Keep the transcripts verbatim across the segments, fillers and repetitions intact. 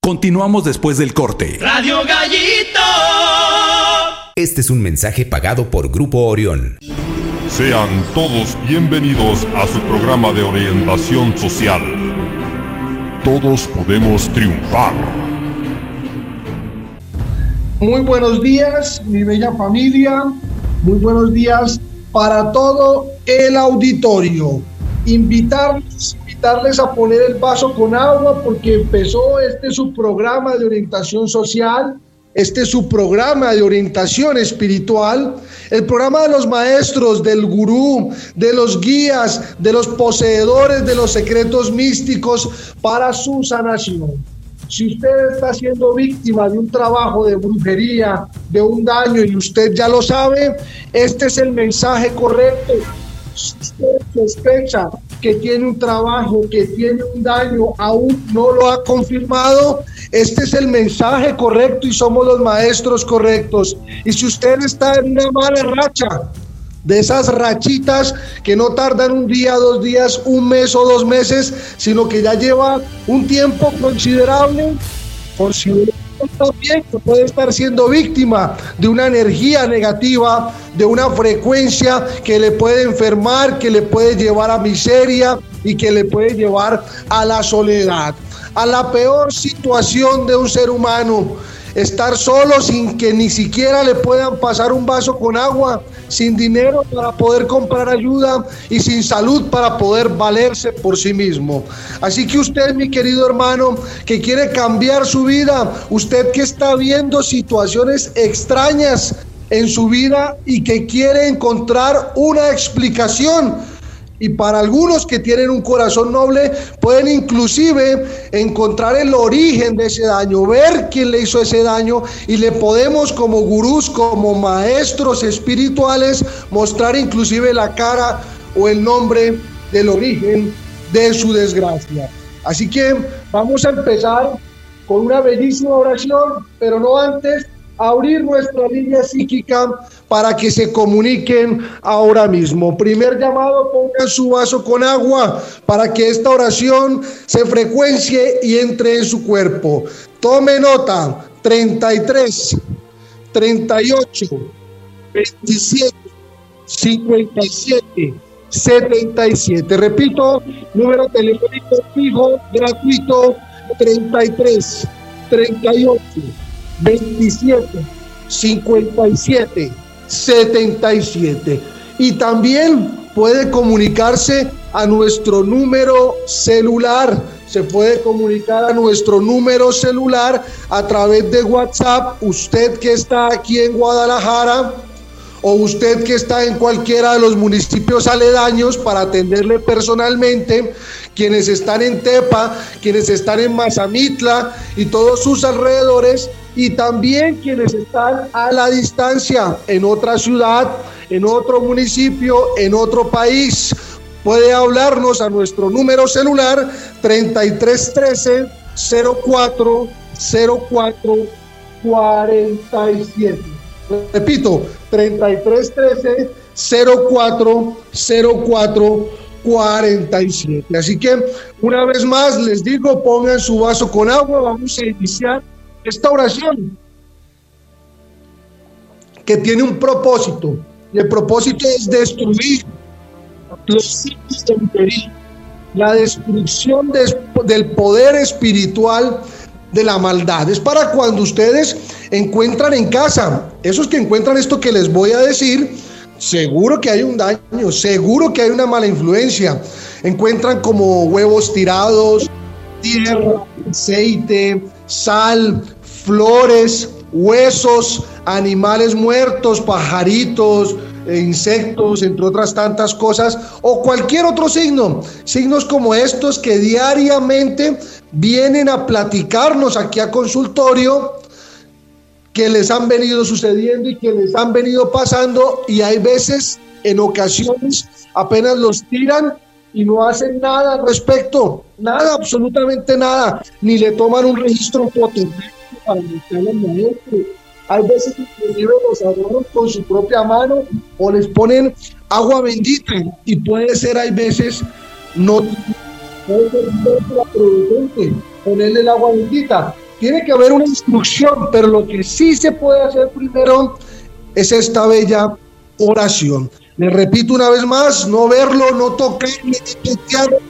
Continuamos después del corte. Radio Gallito. Este es un mensaje pagado por Grupo Orión. Sean todos bienvenidos a su programa de orientación social. Todos podemos triunfar. Muy buenos días, mi bella familia. Muy buenos días para todo el auditorio. Invitarles, invitarles a poner el vaso con agua porque empezó este su programa de orientación social. Este es su programa de orientación espiritual, el programa de los maestros, del gurú, de los guías, de los poseedores de los secretos místicos para su sanación. Si usted está siendo víctima de un trabajo de brujería, de un daño, y usted ya lo sabe, este es el mensaje correcto. Si usted sospecha que tiene un trabajo, que tiene un daño, aún no lo ha confirmado, este es el mensaje correcto y somos los maestros correctos. Y si usted está en una mala racha, de esas rachitas que no tardan un día, dos días, un mes o dos meses, sino que ya lleva un tiempo considerable, considerable también que puede estar siendo víctima de una energía negativa, de una frecuencia que le puede enfermar, que le puede llevar a miseria y que le puede llevar a la soledad, a la peor situación de un ser humano. Estar solo sin que ni siquiera le puedan pasar un vaso con agua, sin dinero para poder comprar ayuda y sin salud para poder valerse por sí mismo. Así que usted, mi querido hermano, que quiere cambiar su vida, usted que está viendo situaciones extrañas en su vida y que quiere encontrar una explicación, y para algunos que tienen un corazón noble pueden inclusive encontrar el origen de ese daño, ver quién le hizo ese daño, y le podemos como gurús, como maestros espirituales, mostrar inclusive la cara o el nombre del origen de su desgracia. Así que vamos a empezar con una bellísima oración, pero no antes abrir nuestra línea psíquica para que se comuniquen ahora mismo. Primer llamado, pongan su vaso con agua para que esta oración se frecuencie y entre en su cuerpo. Tome nota: treinta y tres, treinta y ocho, veintisiete, cincuenta y siete, setenta y siete. Repito, número telefónico fijo, gratuito: treinta y tres, treinta y ocho, veintisiete, cincuenta y siete, setenta y siete. Y también puede comunicarse a nuestro número celular. Se puede comunicar a nuestro número celular a través de WhatsApp. Usted que está aquí en Guadalajara o usted que está en cualquiera de los municipios aledaños, para atenderle personalmente, quienes están en Tepa, quienes están en Mazamitla y todos sus alrededores, y también quienes están a la distancia en otra ciudad, en otro municipio, en otro país. Puede hablarnos a nuestro número celular treinta y tres trece, cero cuatro, cero cuatro, cuarenta y siete. Repito, treinta y tres trece, cero cuatro, cero cuatro, cuarenta y siete. Así que una vez más les digo, pongan su vaso con agua. Vamos a iniciar esta oración que tiene un propósito, y el propósito es destruir los ciclos de brujería, la destrucción de, del poder espiritual de la maldad. Es para cuando ustedes encuentran en casa, esos que encuentran esto que les voy a decir, seguro que hay un daño, seguro que hay una mala influencia. Encuentran como huevos tirados, tierra, aceite, sal, flores, huesos, animales muertos, pajaritos, insectos, entre otras tantas cosas, o cualquier otro signo, signos como estos que diariamente vienen a platicarnos aquí a consultorio, que les han venido sucediendo y que les han venido pasando, y hay veces, en ocasiones, apenas los tiran y no hacen nada al respecto, nada, absolutamente nada, ni le toman un registro fotográfico para meterlo en maestro. Hay veces que los agarran con su propia mano o les ponen agua bendita, y puede ser, hay veces, no puede ser producente ponerle el agua bendita, Tiene que haber una instrucción, pero lo que sí se puede hacer primero es esta bella oración. Les repito una vez más, no verlo, no tocarlo, no tocarlo.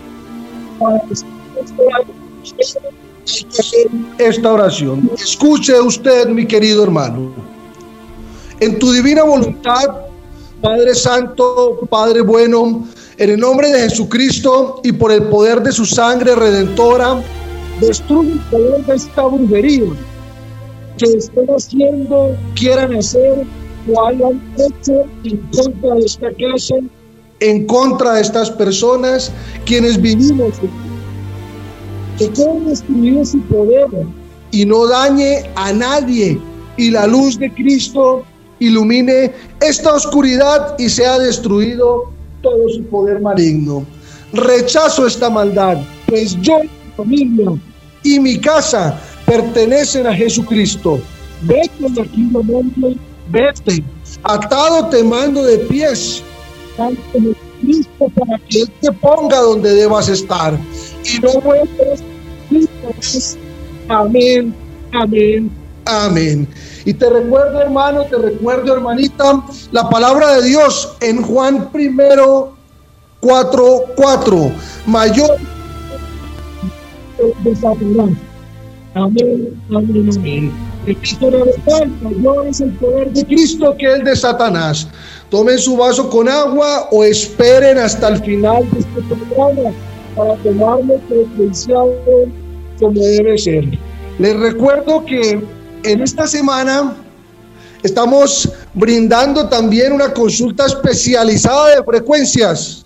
Hay que hacer esta oración. Escuche usted, mi querido hermano. En tu divina voluntad, Padre Santo, Padre bueno, en el nombre de Jesucristo y por el poder de su sangre redentora, destruye el poder de esta brujería que estén haciendo, quieran hacer o hayan hecho en contra de esta casa, en contra de estas personas, quienes vivimos, que queden destruidos su poder y no dañe a nadie, y la luz de Cristo ilumine esta oscuridad y sea destruido todo su poder maligno. Rechazo esta maldad, pues yo, mi familia y mi casa pertenecen a Jesucristo. Vete de aquí, hombre, vete, atado te mando de pies ante Jesucristo para que Él te ponga donde debas estar y no vuelvas. Amén, amén, amén. Y te recuerdo, hermano, te recuerdo, hermanita, la palabra de Dios en Juan primero cuatro cuatro, mayor de Satanás. Amén, amén, amén. Repito una vez más, mayor es el poder de Cristo que el de Satanás. Tomen su vaso con agua o esperen hasta el final de este programa para tomarlo presenciado como debe ser. Les recuerdo que en esta semana estamos brindando también una consulta especializada de frecuencias.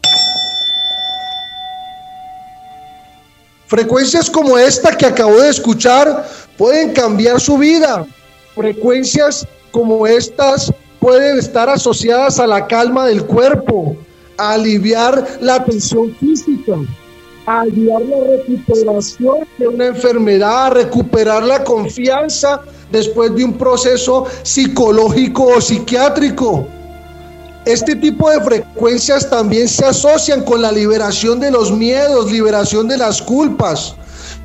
Frecuencias como esta que acabo de escuchar pueden cambiar su vida. Frecuencias como estas pueden estar asociadas a la calma del cuerpo, a aliviar la tensión física, a ayudar la recuperación de una enfermedad, a recuperar la confianza después de un proceso psicológico o psiquiátrico. Este tipo de frecuencias también se asocian con la liberación de los miedos, liberación de las culpas.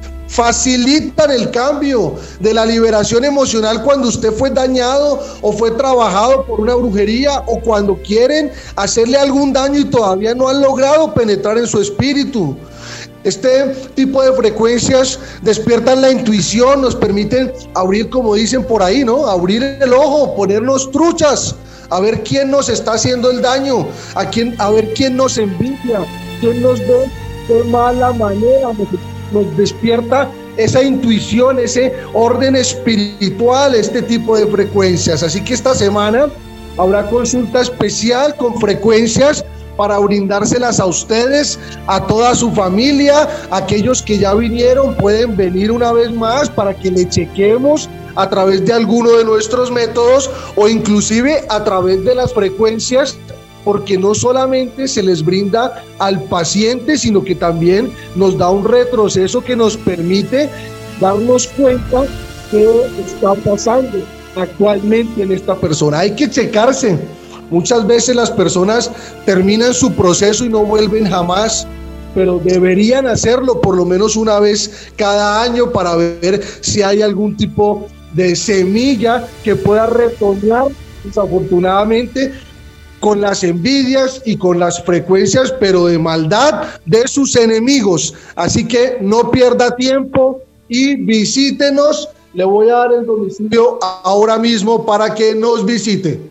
Facilitan el cambio de la liberación emocional cuando usted fue dañado o fue trabajado por una brujería, o cuando quieren hacerle algún daño y todavía no han logrado penetrar en su espíritu. Este tipo de frecuencias despiertan la intuición, nos permiten abrir, como dicen por ahí, ¿no? Abrir el ojo, ponernos truchas, a ver quién nos está haciendo el daño, a quién, a ver quién nos envidia, quién nos ve de mala manera. Nos, nos despierta esa intuición, ese orden espiritual, este tipo de frecuencias. Así que esta semana habrá consulta especial con frecuencias para brindárselas a ustedes, a toda su familia. Aquellos que ya vinieron pueden venir una vez más para que le chequemos a través de alguno de nuestros métodos o inclusive a través de las frecuencias, porque no solamente se les brinda al paciente, sino que también nos da un retroceso que nos permite darnos cuenta qué está pasando actualmente en esta persona. Hay que checarse. Muchas veces las personas terminan su proceso y no vuelven jamás, pero deberían hacerlo por lo menos una vez cada año para ver si hay algún tipo de semilla que pueda retoñar, desafortunadamente, con las envidias y con las frecuencias, pero de maldad de sus enemigos. Así que no pierda tiempo y visítenos. Le voy a dar el domicilio ahora mismo para que nos visite.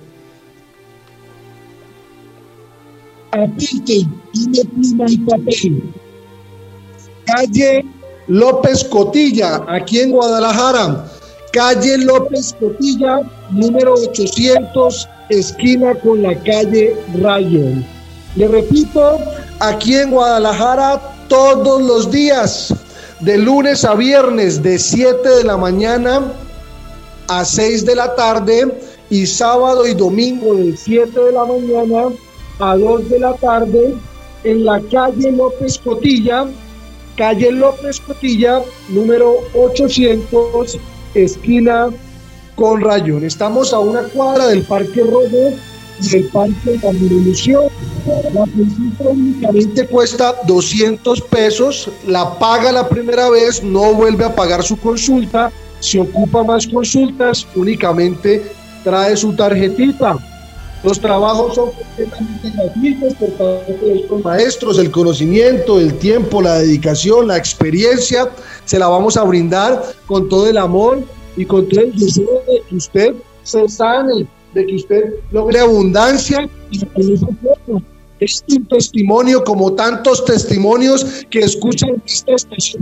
Apunte, tiene pluma y papel. Calle López Cotilla, aquí en Guadalajara. Calle López Cotilla, número ochocientos, esquina con la calle Rayón. Le repito, aquí en Guadalajara todos los días, de lunes a viernes, de siete de la mañana a seis de la tarde, y sábado y domingo de siete de la mañana a dos de la tarde, en la calle López Cotilla, calle López Cotilla, número ochocientos, esquina con Rayón. Estamos a una cuadra del Parque Rojo y del Parque de la Revolución. La consulta únicamente cuesta doscientos pesos, la paga la primera vez, no vuelve a pagar su consulta. Si ocupa más consultas, únicamente trae su tarjetita. Los trabajos son completamente gratuitos por parte de los maestros. El conocimiento, el tiempo, la dedicación, la experiencia, se la vamos a brindar con todo el amor y con todo el deseo de que usted se sane, de que usted logre abundancia y con ese pueblo. Es un testimonio como tantos testimonios que escuchan esta estación.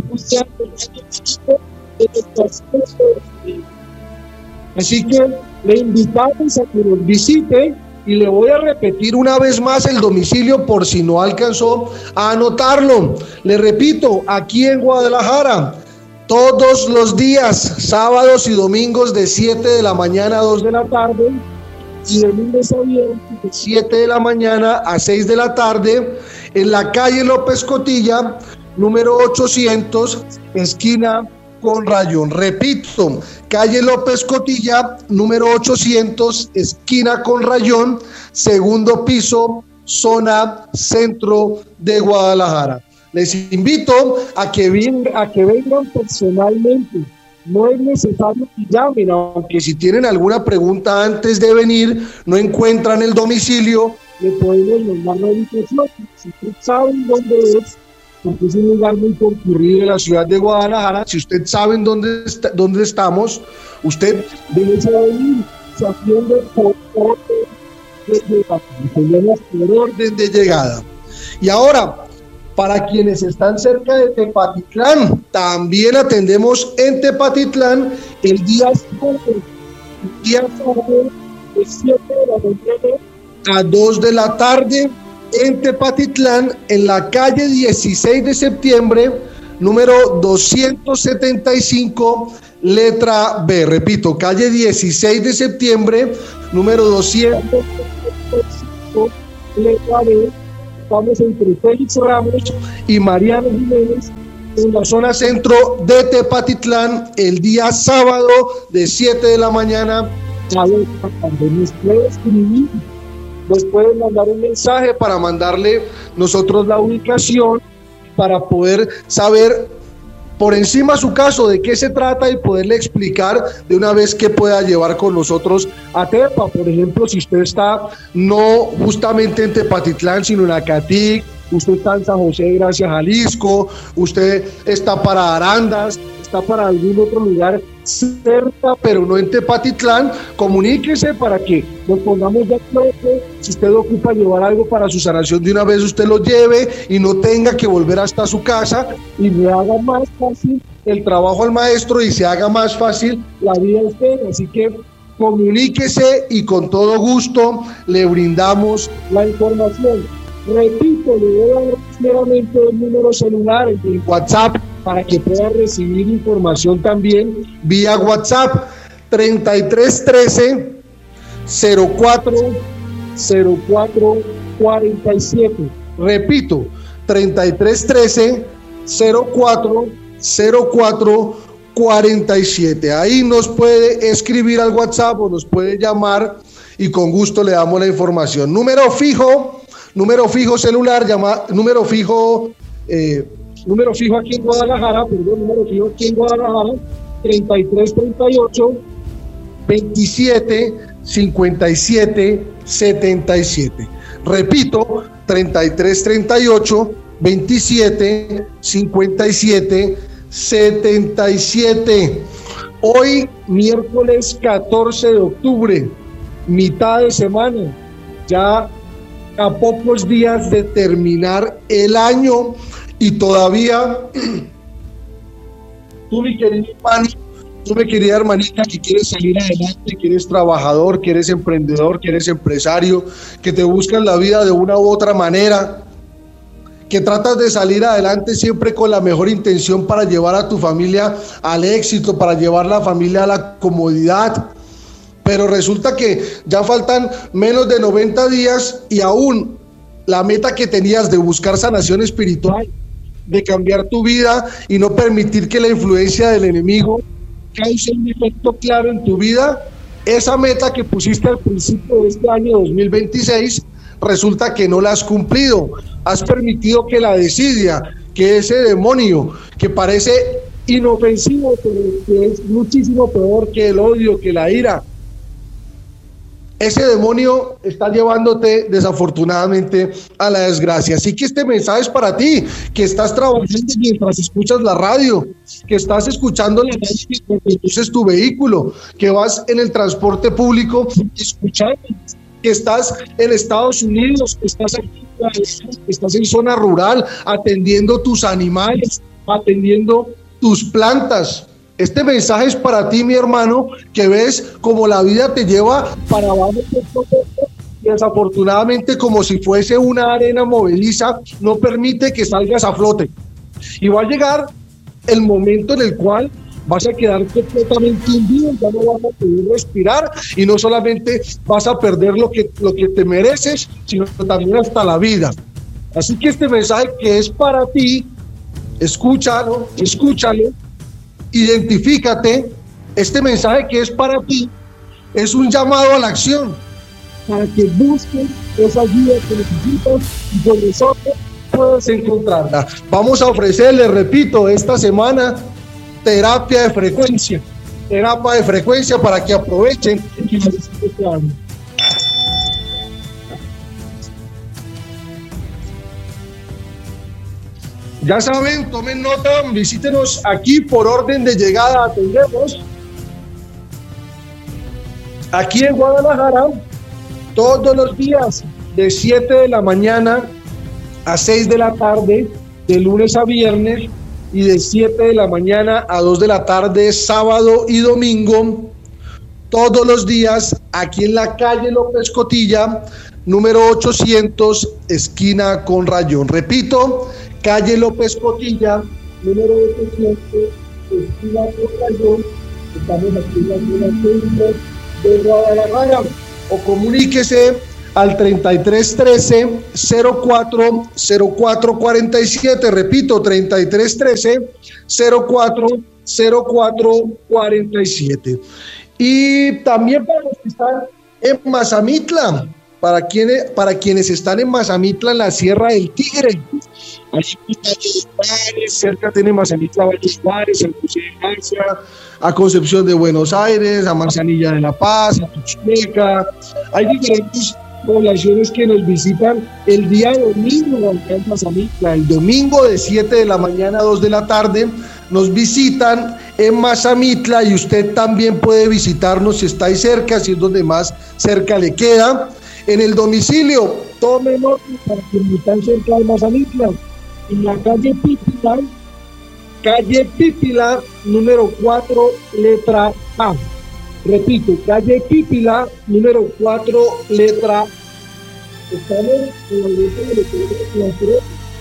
Así que le invitamos a que nos visite y le voy a repetir una vez más el domicilio por si no alcanzó a anotarlo. Le repito, aquí en Guadalajara, todos los días, sábados y domingos de siete de la mañana a dos de la tarde, y de lunes a viernes de siete de la mañana a seis de la tarde, en la calle López Cotilla, número ochocientos, esquina con Rayón. Repito, calle López Cotilla, número ochocientos, esquina con Rayón, segundo piso, zona centro de Guadalajara. Les invito a que, ven, a que vengan personalmente. No es necesario que llamen, aunque si tienen alguna pregunta antes de venir, no encuentran el domicilio, le podemos mandar la ubicación. Si ustedes saben dónde es, porque es un lugar muy concurrido en la ciudad de Guadalajara, si ustedes saben dónde, está, dónde estamos, usted debe venir haciendo por orden de, por orden de llegada. Y ahora, para quienes están cerca de Tepatitlán, también atendemos en Tepatitlán el día sábado, el día sábado de siete de la mañana a dos de la tarde en Tepatitlán, en la calle dieciséis de septiembre, número doscientos setenta y cinco, letra B. Repito, calle dieciséis de septiembre, número doscientos setenta y cinco, letra B. Estamos entre Félix Ramos y Mariano Jiménez en la zona centro de Tepatitlán el día sábado de siete de la mañana a dos de la tarde. Nos puede escribir, nos pueden mandar un mensaje para mandarle nosotros la ubicación para poder saber por encima su caso de qué se trata y poderle explicar de una vez qué pueda llevar con nosotros a Tepa. Por ejemplo, si usted está no justamente en Tepatitlán, sino en Acatic, usted está en San José de Gracia, Jalisco, usted está para Arandas, está para algún otro lugar cerca, pero no en Tepatitlán, comuníquese para que nos pongamos de acuerdo. Si usted ocupa llevar algo para su sanación, de una vez usted lo lleve y no tenga que volver hasta su casa y le haga más fácil el trabajo al maestro y se haga más fácil la vida a usted. Así que comuníquese y con todo gusto le brindamos la información. Repito, le voy a dar primeramente el número celular, el WhatsApp, para que pueda recibir información también vía WhatsApp, treinta y tres trece cero cuatro cero cuatro cuarenta y siete. Repito, treinta y tres trece cero cuatro cero cuatro cuarenta y siete. Ahí nos puede escribir al WhatsApp o nos puede llamar y con gusto le damos la información. Número fijo, número fijo celular, llama, número fijo... Eh, Número fijo aquí en Guadalajara, perdón, número fijo aquí en Guadalajara, treinta y tres treinta y ocho veintisiete cincuenta y siete setenta y siete. Repito, treinta y tres treinta y ocho veintisiete cincuenta y siete setenta y siete. Hoy, miércoles catorce de octubre, mitad de semana, ya a pocos días de terminar el año. Y todavía, tú mi querido hermano, tú mi querida hermanita que quieres salir adelante, que eres trabajador, que eres emprendedor, que eres empresario, que te buscas la vida de una u otra manera, que tratas de salir adelante siempre con la mejor intención para llevar a tu familia al éxito, para llevar la familia a la comodidad. Pero resulta que ya faltan menos de noventa días y aún la meta que tenías de buscar sanación espiritual, de cambiar tu vida y no permitir que la influencia del enemigo cause un efecto claro en tu vida, esa meta que pusiste al principio de este año dos mil veintiséis resulta que no la has cumplido. Has permitido que la desidia, que ese demonio que parece inofensivo, pero que es muchísimo peor que el odio, que la ira, ese demonio está llevándote desafortunadamente a la desgracia. Así que este mensaje es para ti, que estás trabajando mientras escuchas la radio, que estás escuchando la radio mientras conduces tu vehículo, que vas en el transporte público escuchando, que estás en Estados Unidos, que estás aquí, que estás en zona rural, atendiendo tus animales, atendiendo tus plantas. Este mensaje es para ti, mi hermano, que ves como la vida te lleva para abajo, y desafortunadamente, como si fuese una arena movediza, no permite que salgas a flote. Y va a llegar el momento en el cual vas a quedar completamente hundido, ya no vas a poder respirar, y no solamente vas a perder lo que, lo que te mereces, sino también hasta la vida. Así que este mensaje que es para ti, escúchalo, escúchalo, identifícate. Este mensaje que es para ti es un llamado a la acción para que busques esa ayuda que necesitas y con nosotros puedes encontrarla. Vamos a ofrecerle, repito, esta semana terapia de frecuencia, terapia de frecuencia para que aprovechen y nos escuchen. Ya saben, tomen nota, visítenos aquí por orden de llegada, atendemos aquí en Guadalajara todos los días de siete de la mañana a seis de la tarde, de lunes a viernes, y de siete de la mañana a dos de la tarde, sábado y domingo, todos los días aquí en la calle López Cotilla, número ochocientos, esquina con Rayón. Repito, calle López Cotilla, número ochocientos, esquina con Rayón. Estamos aquí en la ciudad de Guadalajara. O comuníquese al treinta y tres trece, cero cuatro, cero cuatro cuarenta y siete. Repito, treinta y tres trece, cero cuatro, cero cuatro cuarenta y siete. Y también para los que están en Mazamitla, para quienes, para quienes están en Mazamitla, en la Sierra del Tigre, allí Valles, cerca tiene Mazamitla, Valles Juárez, San José de Garza, a Concepción de Buenos Aires, a Manzanilla de la Paz, a Tuxteca. Hay diferentes poblaciones que nos visitan el día domingo acá en Mazamitla. El domingo de siete de la mañana a dos de la tarde nos visitan en Mazamitla, y usted también puede visitarnos si está ahí cerca, si es donde más cerca le queda. En el domicilio, tome nota para que no están cerca de Mazamitla, en la calle Pípila, calle Pípila, número cuatro, letra A. Repito, calle Pípila, número cuatro, letra A. Estamos en la iglesia de la Troje.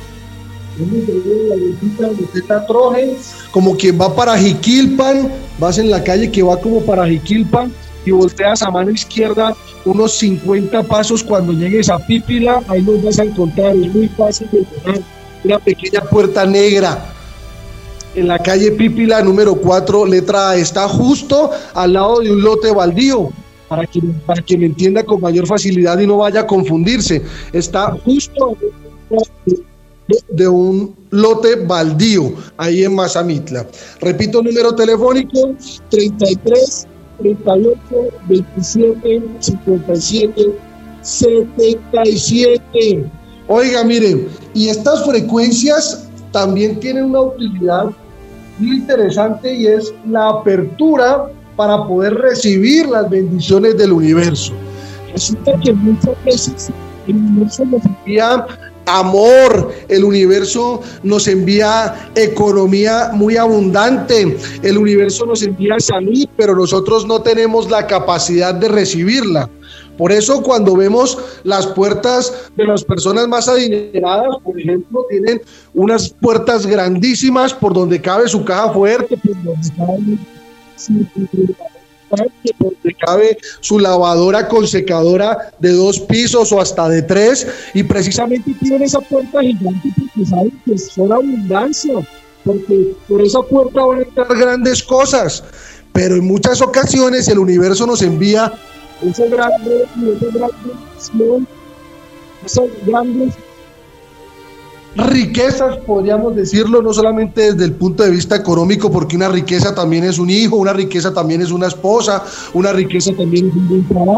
La iglesia de la Troje, como quien va para Jiquilpan, vas en la calle que va como para Jiquilpan y volteas a mano izquierda unos cincuenta pasos. Cuando llegues a Pípila, ahí nos vas a encontrar, es muy fácil de encontrar, una pequeña puerta negra en la calle Pípila, número cuatro, letra A. Está justo al lado de un lote baldío, para que, para que me entienda con mayor facilidad y no vaya a confundirse. Está justo de un lote baldío ahí en Mazamitla. Repito, número telefónico treinta y tres, treinta y ocho, veintisiete, cincuenta y siete, setenta y siete. Oiga, miren, y estas frecuencias también tienen una utilidad muy interesante, y es la apertura para poder recibir las bendiciones del universo. Resulta que muchas veces el universo nos envía amor, el universo nos envía economía muy abundante, el universo nos envía salud, pero nosotros no tenemos la capacidad de recibirla. Por eso, cuando vemos las puertas de las personas más adineradas, por ejemplo, tienen unas puertas grandísimas por donde cabe su caja fuerte, por donde cabe su, por donde cabe su lavadora con secadora de dos pisos o hasta de tres, y precisamente tienen esa puerta gigante porque saben que son abundancia, porque por esa puerta van a entrar grandes cosas. Pero en muchas ocasiones el universo nos envía esa gran, esa gran bendición esas grandes riquezas, podríamos decirlo, no solamente desde el punto de vista económico, porque una riqueza también es un hijo, una riqueza también es una esposa, una riqueza también es un buen trabajo.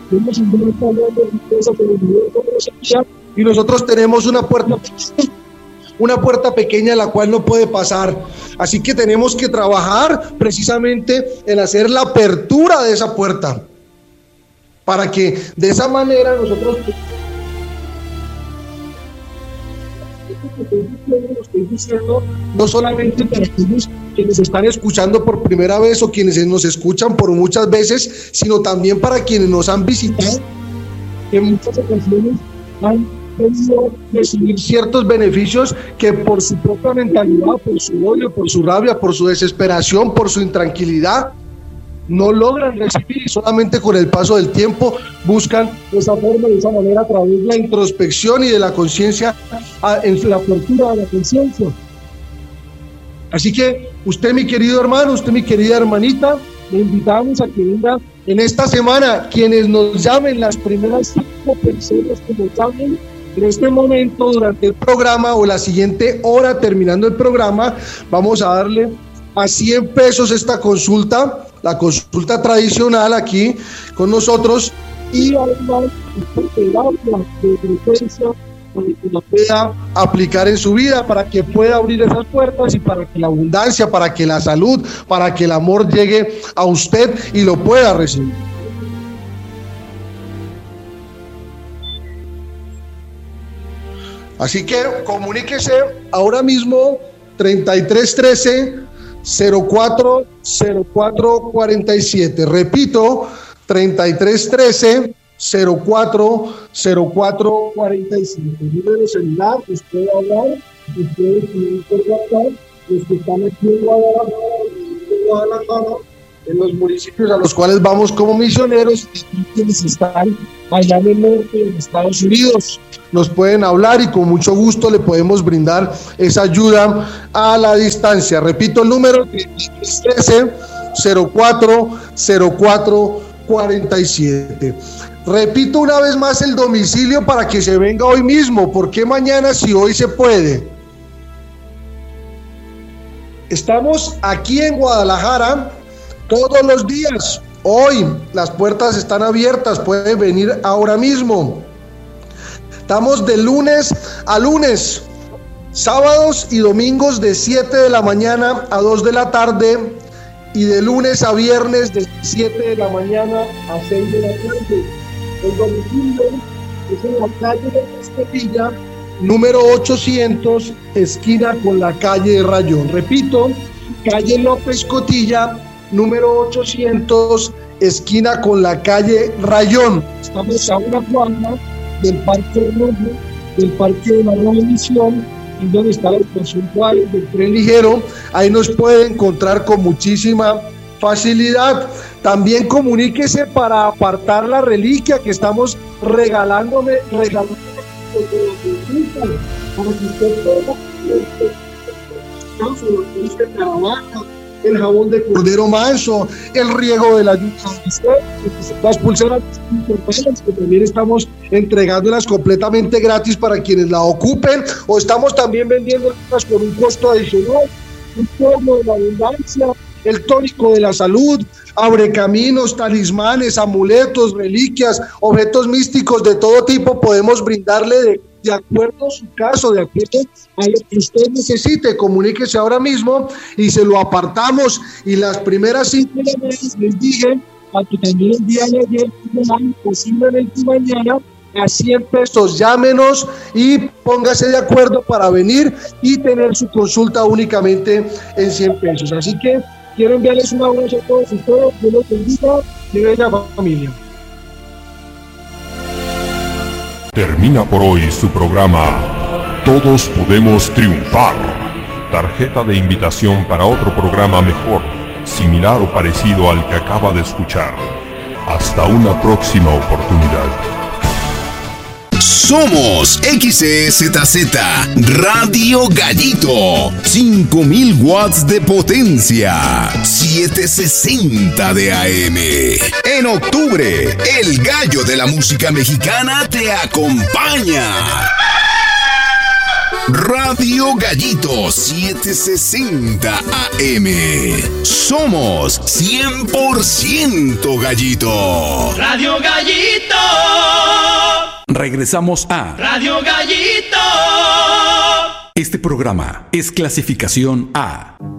Y nosotros tenemos una puerta una puerta pequeña la cual no puede pasar, así que tenemos que trabajar precisamente en hacer la apertura de esa puerta, para que de esa manera nosotros estoy diciendo, no solamente para aquellos quienes están escuchando por primera vez o quienes nos escuchan por muchas veces, sino también para quienes nos han visitado, que en muchas ocasiones han podido recibir ciertos beneficios que por su propia mentalidad, por su odio, por su rabia, por su desesperación, por su intranquilidad, no logran recibir, y solamente con el paso del tiempo buscan de esa forma, de esa manera, a través de la introspección y de la conciencia, en la apertura de la conciencia. Así que usted, mi querido hermano, usted, mi querida hermanita, le invitamos a que venga en esta semana. Quienes nos llamen, las primeras cinco personas que nos llamen en este momento durante el programa o la siguiente hora terminando el programa, vamos a darle a cien pesos esta consulta, la consulta tradicional aquí con nosotros, y además de frecuencia para que lo pueda aplicar en su vida, para que pueda abrir esas puertas y para que la abundancia, para que la salud, para que el amor llegue a usted y lo pueda recibir. Así que comuníquese ahora mismo treinta y tres trece cero cuatro cero cuatro cuarenta y siete. Repito, treinta y tres trece cero cuatro cero cuatro cuarenta y siete. Número de celular, usted va a hablar, ustedes tienen por WhatsApp, los que están aquí en Guadalajara, en Guadalajara, en los municipios a los cuales vamos como misioneros, y quienes están allá en el norte, en Estados Unidos, nos pueden hablar y con mucho gusto le podemos brindar esa ayuda a la distancia. Repito el número, treinta y tres trece cero cuatro cero cuatro cuarenta y siete. Repito una vez más el domicilio para que se venga hoy mismo. ¿Por qué mañana si hoy se puede? Estamos aquí en Guadalajara todos los días. Hoy las puertas están abiertas, pueden venir ahora mismo. Estamos de lunes a lunes, sábados y domingos de siete de la mañana a dos de la tarde, y de lunes a viernes de siete de la mañana a seis de la tarde. El domicilio es en la calle de Escotilla, número ochocientos, esquina con la calle de Rayón. Repito, calle López Cotilla, número ochocientos, esquina con la calle Rayón. Estamos a una cuadra del Parque Rojo, del Parque de la Revolución, en donde está la estación Juárez del tren ligero. Ahí nos puede encontrar con muchísima facilidad. También comuníquese para apartar la reliquia que estamos regalándome, regalándome para que usted pueda el jabón de cordero manso, el riego de la lluvia, las pulseras que también estamos entregándolas completamente gratis para quienes la ocupen, o estamos también vendiéndolas por un costo adicional. Un polvo de la abundancia, el tónico de la salud, abrecaminos, talismanes, amuletos, reliquias, objetos místicos de todo tipo podemos brindarle de de acuerdo a su caso, de acuerdo a lo que usted necesite. Comuníquese ahora mismo y se lo apartamos. Y las primeras cinco veces les dije, a que también el día de ayer, posiblemente mañana, a cien pesos. Llámenos y póngase de acuerdo para venir y tener su consulta únicamente en cien pesos. Así que quiero enviarles un abrazo a todos ustedes. Dios los bendiga. Mi bella familia. Termina por hoy su programa Todos Podemos Triunfar. Tarjeta de invitación para otro programa mejor, similar o parecido al que acaba de escuchar. Hasta una próxima oportunidad. Somos X E Z Z Radio Gallito. cinco mil watts de potencia. setecientos sesenta de A M. En octubre, el gallo de la música mexicana te acompaña. Radio Gallito setecientos sesenta A M. Somos cien por ciento gallito. Radio Gallito. Regresamos a Radio Gallito. Este programa es clasificación A,